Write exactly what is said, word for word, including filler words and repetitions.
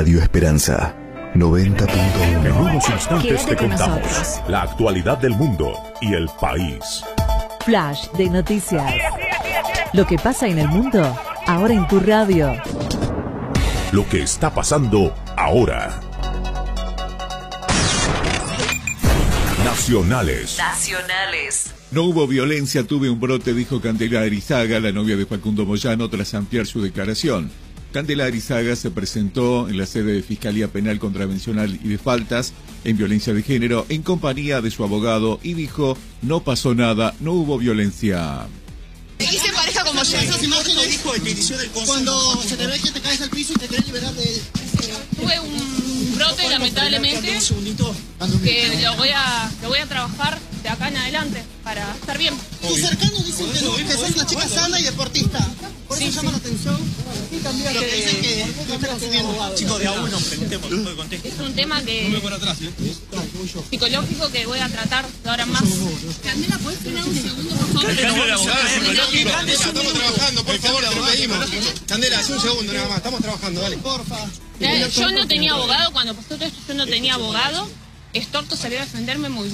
Radio Esperanza noventa punto uno. En unos instantes Quédate te con contamos nosotros. la actualidad del mundo y el país. Flash de noticias. Lo que pasa en el mundo, ahora en tu radio. Lo que está pasando ahora. Nacionales. Nacionales. No hubo violencia, tuve un brote, dijo Candela Arizaga, la novia de Facundo Moyano, tras ampliar su declaración. Candela Arizaga se presentó en la sede de Fiscalía Penal Contravencional y de Faltas en Violencia de Género en compañía de su abogado y dijo, no pasó nada, no hubo violencia. Hice pareja como yo. Esas imágenes dijo el que inició del consejo. Cuando se te ve que te caes al piso y te querés liberar de... Tuve un brote, lamentablemente, que lo voy a lo voy a trabajar de acá en adelante para estar bien. Tus cercanos dicen que, no, que sos una chica sana y deportista. Por eso Sí, llama sí. la atención. Lo que dicen que no está consumiendo. Chicos, de a uno, preguntemos, no me conteste. Es un tema que psicológico que voy a tratar de ahora más. Candela, ¿puedes frenar un segundo, por favor? Candela, estamos trabajando, por favor, te lo pedimos. Candela, hace un segundo nada más, estamos trabajando, dale. Porfa. Eh, Yo no tenía abogado, cuando pasó todo esto yo no tenía abogado. Estorto salió a defenderme muy bien.